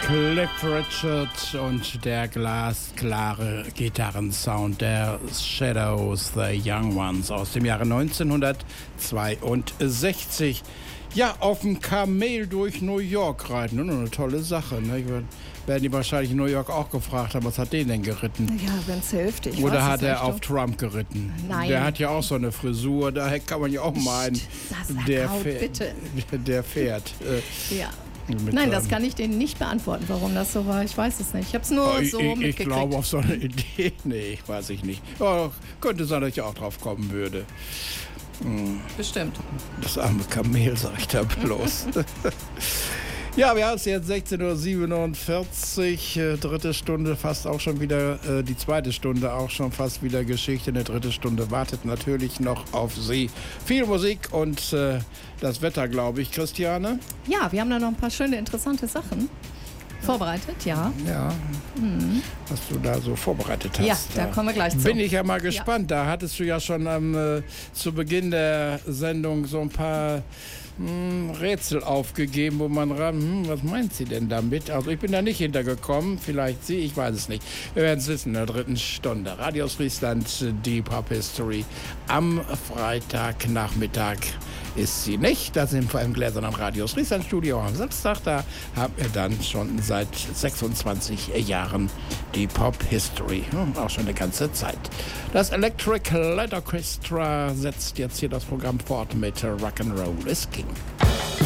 Cliff Richard und der glasklare Gitarrensound der Shadows, The Young Ones aus dem Jahre 1962. Ja, auf dem Kamel durch New York reiten, eine tolle Sache. Ne? Werden die wahrscheinlich in New York auch gefragt haben, was hat den denn geritten? Ja, wenn es hilft. Oder hat er auf Trump geritten? Nein. Der hat ja auch so eine Frisur, daher kann man ja auch meinen, der fährt. Ja. Nein, das kann ich denen nicht beantworten, warum das so war. Ich weiß es nicht. Ich habe es nur so mitgekriegt. Ich glaube auf so eine Idee, nee, weiß ich nicht. Oh, könnte sein, dass ich auch drauf kommen würde. Bestimmt. Das arme Kamel, sag ich da bloß. Ja, wir haben es jetzt 16:47 Uhr, dritte Stunde fast auch schon wieder, die zweite Stunde auch schon fast wieder Geschichte. Eine dritte Stunde wartet natürlich noch auf Sie. Viel Musik und das Wetter, glaube ich, Christiane? Ja, wir haben da noch ein paar schöne, interessante Sachen vorbereitet, ja. Ja, was du da so vorbereitet hast. Ja, da kommen wir gleich zu. Bin ich ja mal gespannt. Ja. Da hattest du ja schon zu Beginn der Sendung so ein paar Rätsel aufgegeben, wo man was meint sie denn damit? Also ich bin da nicht hintergekommen, vielleicht sie, ich weiß es nicht. Wir werden es wissen in der dritten Stunde. Radio Friesland, die Pop History. Am Freitagnachmittag ist sie nicht. Da sind wir im Gläsernen Radio Friesland Studio am Samstag. Da haben wir dann schon seit 26 Jahren die Pop History. Auch schon eine ganze Zeit. Das Electric Light Orchestra setzt jetzt hier das Programm fort mit Rock'n'Roll is King.